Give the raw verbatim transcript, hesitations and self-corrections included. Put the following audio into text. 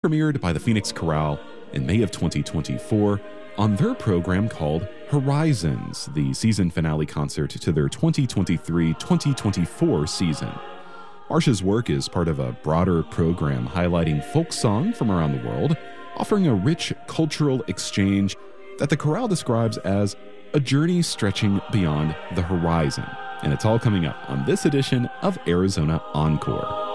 premiered by the Phoenix Chorale in May of twenty twenty-four on their program called Horizons, the season finale concert to their twenty twenty-three twenty twenty-four season. Marcia's work is part of a broader program highlighting folk song from around the world, offering a rich cultural exchange that the chorale describes as a journey stretching beyond the horizon. And it's all coming up on this edition of Arizona Encore.